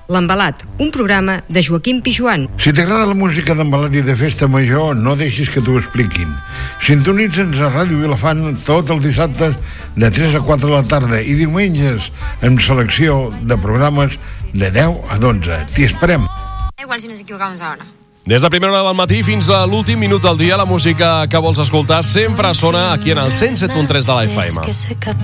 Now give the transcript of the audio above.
L'Embalat, un programa de Joaquim Pijuan. Si t'agrada la música d'embalat i de festa major, no deixis que t'ho expliquin. Sintonitza'ns a Ràdio Vilafant tots els dissabtes de 3 a 4 de la tarda i diumenges amb selecció de programes de 10 a 12. T'hi esperem. Igual si nos equivocamos ahora. Des de primera hora del matí fins a l'últim minut del dia, la música que vols escoltar sempre sona aquí en el 107.3 de la FM.